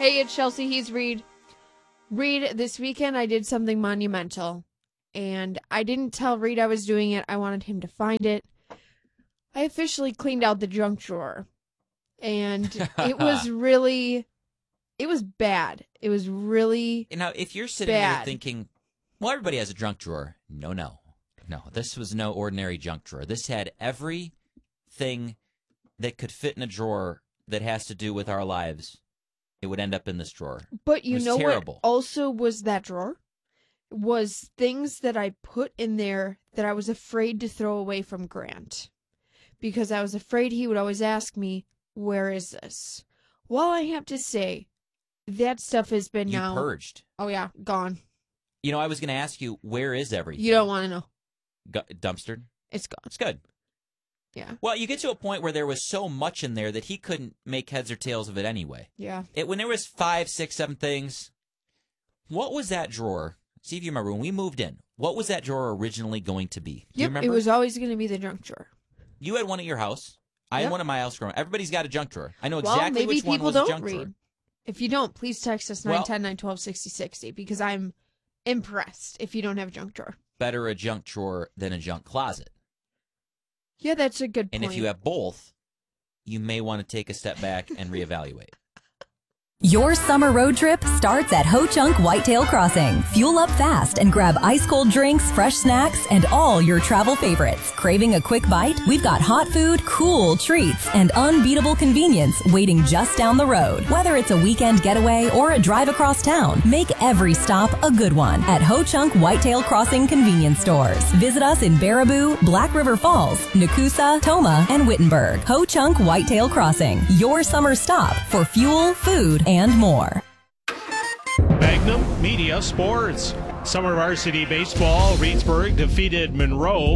Hey, it's Chelsea. He's Reed. Reed, this weekend I did something monumental. And I didn't tell Reed I was doing it. I wanted him to find it. I officially cleaned out the junk drawer. And it was bad. It was really Now, if you're sitting bad. there thinking, well, everybody has a junk drawer. No. This was no ordinary junk drawer. This had everything that could fit in a drawer that has to do with our lives. It would end up in this drawer. But you know terrible. what also was that drawer? Was things that I put in there that I was afraid to throw away from Grant. Because I was afraid he would always ask me, where is this? Well, I have to say, that stuff has been You now... purged. Oh, yeah, gone. I was going to ask you, where is everything? You don't want to know. Dumpstered? It's gone. It's good. Yeah. Well, you get to a point where there was so much in there that he couldn't make heads or tails of it anyway. Yeah. When there was 5, 6, 7 things, what was that drawer? See if you remember, when we moved in, what was that drawer originally going to be? Do you remember? It was always going to be the junk drawer. You had one at your house. I had one at my house growing up. Everybody's got a junk drawer. I know Well, exactly maybe which one people was a don't junk read. drawer. If you don't, please text us 910-912-6060 because I'm impressed if you don't have a junk drawer. Better a junk drawer than a junk closet. Yeah, that's a good point. And if you have both, you may want to take a step back and reevaluate. Your summer road trip starts at Ho Chunk Whitetail Crossing. Fuel up fast and grab ice-cold drinks, fresh snacks, and all your travel favorites. Craving a quick bite? We've got hot food, cool treats, and unbeatable convenience waiting just down the road. Whether it's a weekend getaway or a drive across town, make every stop a good one at Ho Chunk Whitetail Crossing convenience stores. Visit us in Baraboo, Black River Falls, Nakusa, Toma, and Wittenberg. Ho Chunk Whitetail Crossing, your summer stop for fuel, food, and more. Magnum Media Sports. Summer varsity baseball. Reedsburg defeated Monroe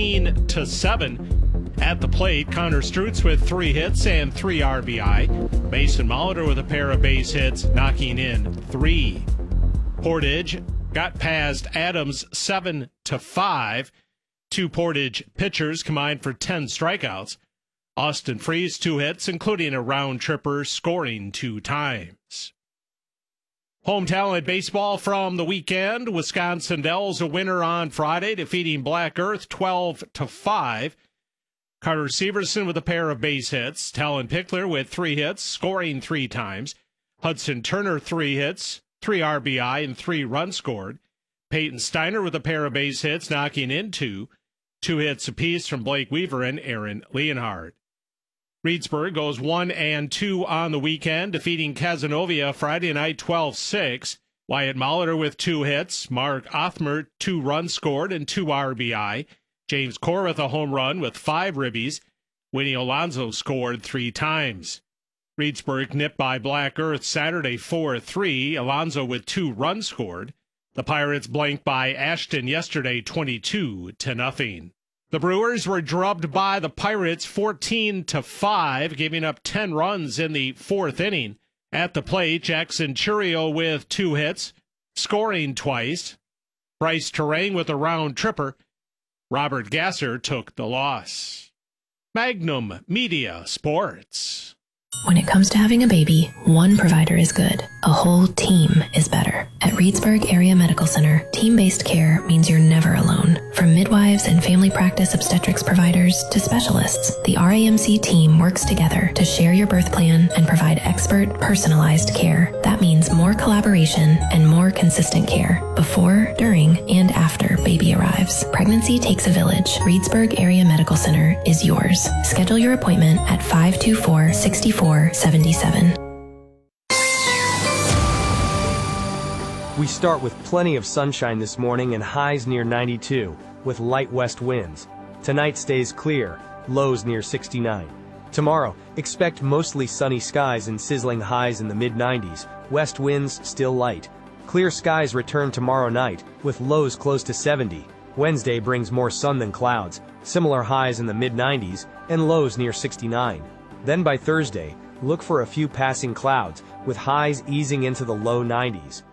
15-7. At the plate, Connor Strutz with 3 hits and 3 RBI. Mason Molitor with a pair of base hits, knocking in 3. Portage got past Adams 7-5. 2 Portage pitchers combined for 10 strikeouts. Austin Freeze 2 hits, including a round tripper, scoring 2 times. Home talent baseball from the weekend. Wisconsin Dells a winner on Friday, defeating Black Earth 12-5. Carter Severson with a pair of base hits. Talon Pickler with 3 hits, scoring 3 times. Hudson Turner 3 hits, 3 RBI, and 3 runs scored. Peyton Steiner with a pair of base hits, knocking in 2. 2 hits apiece from Blake Weaver and Aaron Leonhardt. Reedsburg goes 1-2 on the weekend, defeating Cazenovia Friday night 12-6. Wyatt Molitor with 2 hits. Mark Othmer, 2 runs scored and 2 RBI. James Corr with a home run with 5 ribbies. Winnie Alonso scored 3 times. Reedsburg nipped by Black Earth Saturday 4-3. Alonso with 2 runs scored. The Pirates blanked by Ashton yesterday 22-0. The Brewers were drubbed by the Pirates 14-5, giving up 10 runs in the 4th inning. At the plate, Jackson Churio with 2 hits, scoring twice. Bryce Terang with a round tripper. Robert Gasser took the loss. Magnum Media Sports. When it comes to having a baby, one provider is good. A whole team is better. At Reedsburg Area Medical Center, team-based care means you're never alone. From midwives and family practice obstetrics providers to specialists, the RAMC team works together to share your birth plan and provide expert, personalized care. That means more collaboration and more consistent care before, during, and after baby arrives. Pregnancy takes a village. Reedsburg Area Medical Center is yours. Schedule your appointment at 524-6477. We start with plenty of sunshine this morning and highs near 92, with light west winds. Tonight stays clear, lows near 69. Tomorrow, expect mostly sunny skies and sizzling highs in the mid-90s, west winds still light. Clear skies return tomorrow night, with lows close to 70. Wednesday brings more sun than clouds, similar highs in the mid-90s, and lows near 69. Then by Thursday, look for a few passing clouds, with highs easing into the low 90s.